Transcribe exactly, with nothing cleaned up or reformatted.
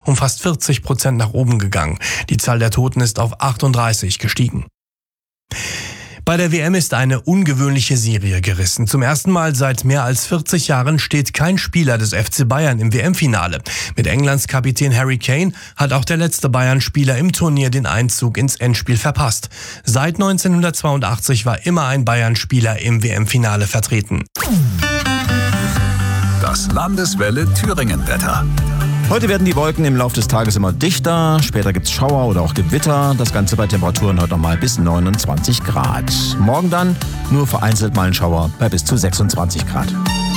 um fast vierzig Prozent nach oben gegangen. Die Zahl der Toten ist auf achtunddreißig gestiegen. Bei der W M ist eine ungewöhnliche Serie gerissen. Zum ersten Mal seit mehr als vierzig Jahren steht kein Spieler des F C Bayern im W M-Finale. Mit Englands Kapitän Harry Kane hat auch der letzte Bayern-Spieler im Turnier den Einzug ins Endspiel verpasst. Seit neunzehnhundertzweiundachtzig war immer ein Bayern-Spieler im W M-Finale vertreten. Das Landeswelle Thüringen-Wetter. Heute werden die Wolken im Laufe des Tages immer dichter, später gibt's Schauer oder auch Gewitter. Das Ganze bei Temperaturen heute nochmal bis neunundzwanzig Grad. Morgen dann nur vereinzelt mal ein Schauer bei bis zu sechsundzwanzig Grad.